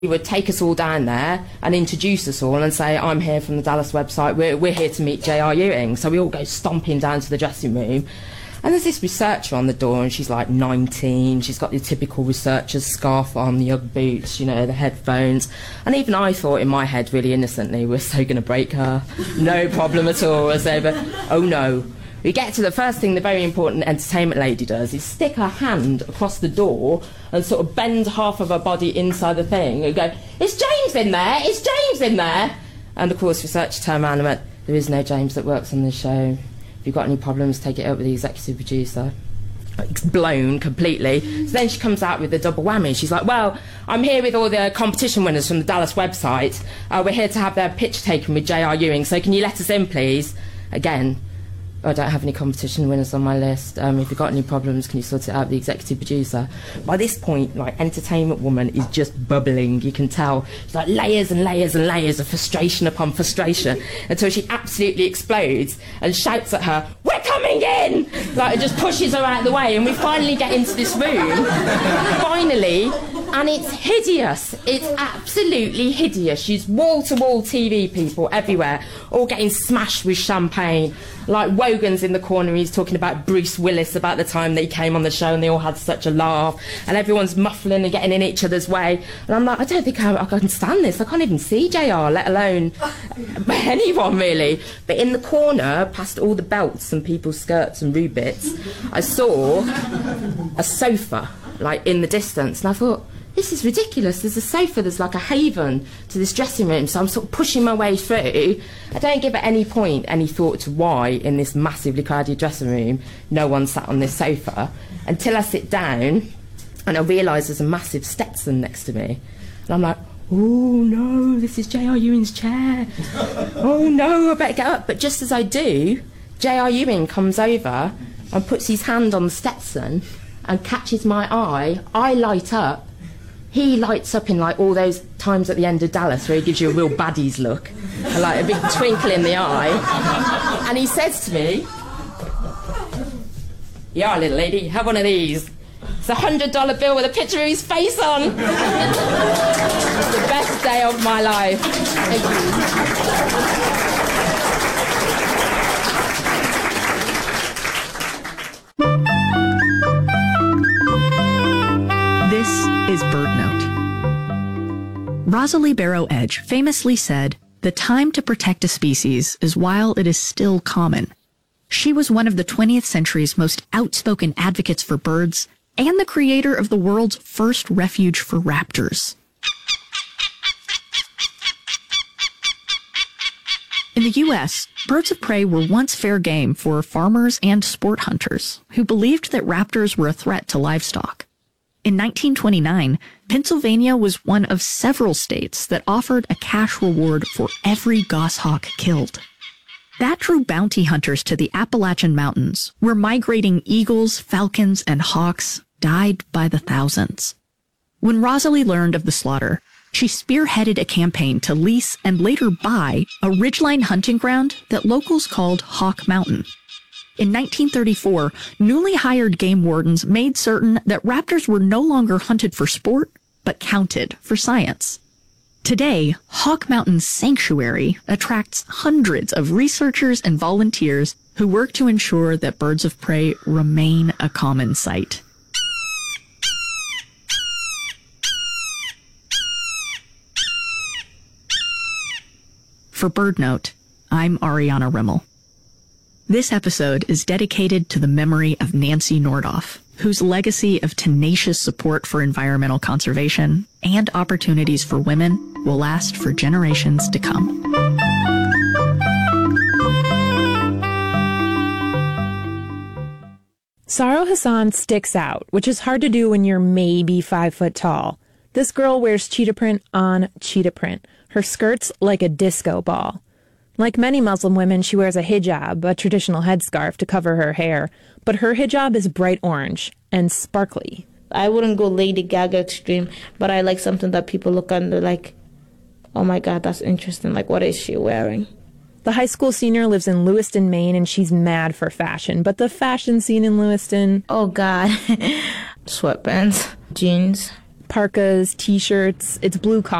He would take us all down there and introduce us all and say, I'm here from the Dallas website, we're here to meet J.R. Ewing. So we all go stomping down to the dressing room. And there's this researcher on the door, and she's like 19. She's got the typical researcher's scarf on, the Ugg boots, you know, the headphones. And even I thought in my head, really innocently, we're so going to break her. No problem at all. I say, but oh no. We get to the first thing the very important entertainment lady does is stick her hand across the door and sort of bend half of her body inside the thing and go, "It's James in there, it's James in there." And of course, researcher turned around and went, "There is no James that works on this show. If you've got any problems, take it up with the executive producer." It's blown completely. So then she comes out with a double whammy. She's like, "Well, I'm here with all the competition winners from the Dallas website. We're here to have their picture taken with J.R. Ewing, so can you let us in, please?" Again, "I don't have any competition winners on my list. If you've got any problems, can you sort it out with the executive producer?" By this point, like, Entertainment Woman is just bubbling. You can tell. She's like layers and layers and layers of frustration upon frustration until she absolutely explodes and shouts at her, "We're coming in!" Like, it just pushes her out of the way, and we finally get into this room. Finally. And it's hideous. It's absolutely hideous. She's wall-to-wall TV people everywhere, all getting smashed with champagne. Like, Wogan's in the corner, he's talking about Bruce Willis, about the time they came on the show and they all had such a laugh. And everyone's muffling and getting in each other's way. And I'm like, I don't think I can stand this. I can't even see JR, let alone anyone, really. But in the corner, past all the belts and people's skirts and rubbits, I saw a sofa, like, in the distance. And I thought, this is ridiculous. There's a sofa, there's like a haven to this dressing room, so I'm sort of pushing my way through. I don't give at any point any thought to why in this massively crowded dressing room no one sat on this sofa, until I sit down and I realise there's a massive Stetson next to me. And I'm like, oh no, this is J.R. Ewing's chair. Oh no, I better get up. But just as I do, J.R. Ewing comes over and puts his hand on the Stetson and catches my eye. I light up. He lights up in, like, all those times at the end of Dallas where he gives you a real baddies look, and, like, a big twinkle in the eye. And he says to me, "Yeah, little lady, have one of these. It's a $100 bill with a picture of his face on." The best day of my life. Thank you. This is BirdNote. Rosalie Barrow Edge famously said, "The time to protect a species is while it is still common." She was one of the 20th century's most outspoken advocates for birds and the creator of the world's first refuge for raptors. In the U.S., birds of prey were once fair game for farmers and sport hunters who believed that raptors were a threat to livestock. In 1929, Pennsylvania was one of several states that offered a cash reward for every goshawk killed. That drew bounty hunters to the Appalachian Mountains, where migrating eagles, falcons, and hawks died by the thousands. When Rosalie learned of the slaughter, she spearheaded a campaign to lease and later buy a ridgeline hunting ground that locals called Hawk Mountain. In 1934, newly hired game wardens made certain that raptors were no longer hunted for sport, but counted for science. Today, Hawk Mountain Sanctuary attracts hundreds of researchers and volunteers who work to ensure that birds of prey remain a common sight. For BirdNote, I'm Ariana Rimmel. This episode is dedicated to the memory of Nancy Nordoff, whose legacy of tenacious support for environmental conservation and opportunities for women will last for generations to come. Saro Hassan sticks out, which is hard to do when you're maybe 5 foot tall. This girl wears cheetah print on cheetah print, her skirts like a disco ball. Like many Muslim women, she wears a hijab, a traditional headscarf to cover her hair, but her hijab is bright orange and sparkly. I wouldn't go Lady Gaga extreme, but I like something that people look under like, oh my God, that's interesting. Like, what is she wearing? The high school senior lives in Lewiston, Maine, and she's mad for fashion, but the fashion scene in Lewiston... Oh God. Sweatpants, jeans, parkas, t-shirts, it's blue collar.